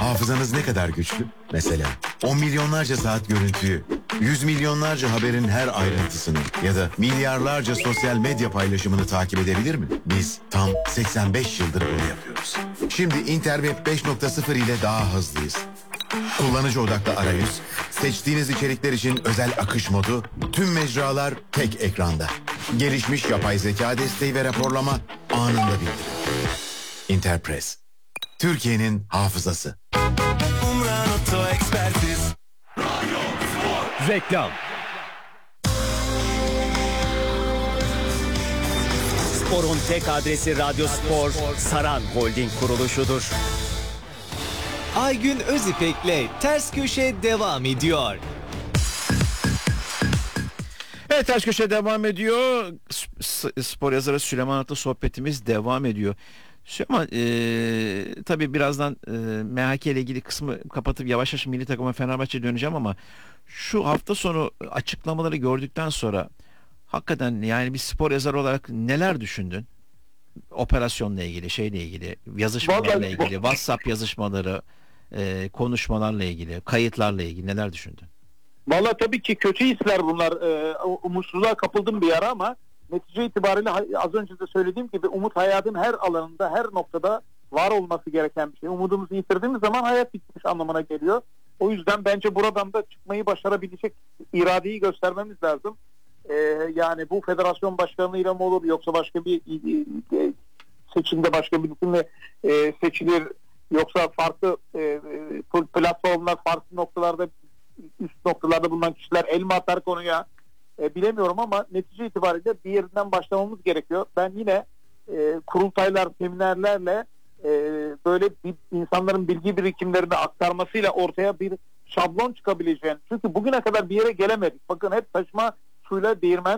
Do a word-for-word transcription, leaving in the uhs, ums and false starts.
Hafızanız ne kadar güçlü? Mesela on milyonlarca saat görüntüyü, yüz milyonlarca haberin her ayrıntısını ya da milyarlarca sosyal medya paylaşımını takip edebilir mi? Biz tam seksen beş yıldır bunu yapıyoruz. Şimdi Interweb beş nokta sıfır ile daha hızlıyız. Kullanıcı odaklı arayüz, seçtiğiniz içerikler için özel akış modu, tüm mecralar tek ekranda. Gelişmiş yapay zeka desteği ve raporlama anında bildirim. Interpress, Türkiye'nin hafızası. Reklam. Spor'un tek adresi Radyo Spor, Saran Holding kuruluşudur. Aygün Özipek'le Ters Köşe devam ediyor. Evet, Ters Köşe devam ediyor. S- spor yazarı Süleyman Atlı sohbetimiz devam ediyor. Süleyman, e, tabii birazdan e, M H K ile ilgili kısmı kapatıp yavaş yavaş milli takıma Fenerbahçe'ye döneceğim ama şu hafta sonu açıklamaları gördükten sonra hakikaten yani bir spor yazarı olarak neler düşündün? Operasyonla ilgili, şeyle ilgili, yazışmalarla Vallahi, ilgili, WhatsApp yazışmaları, e, konuşmalarla ilgili, kayıtlarla ilgili neler düşündün? Valla tabii ki kötü hisler bunlar. Ee, umutsuzluğa kapıldım bir ara ama netice itibariyle az önce de söylediğim gibi umut hayatın her alanında, her noktada var olması gereken bir şey. Umudumuzu yitirdiğimiz zaman hayat bitmiş anlamına geliyor. O yüzden bence buradan da çıkmayı başarabilecek iradeyi göstermemiz lazım. Ee, yani bu federasyon başkanlığıyla mı olur yoksa başka bir e, seçimde başka bir isimle e, seçilir yoksa farklı e, platformlar, farklı noktalarda, üst noktalarda bulunan kişiler el mi atar konuya e, bilemiyorum ama netice itibariyle bir yerinden başlamamız gerekiyor. Ben yine e, kurultaylar, seminerlerle e, böyle bir, insanların bilgi birikimlerini aktarmasıyla ortaya bir şablon çıkabileceğini. Çünkü bugüne kadar bir yere gelemedik. Bakın hep taşıma suyla değirmen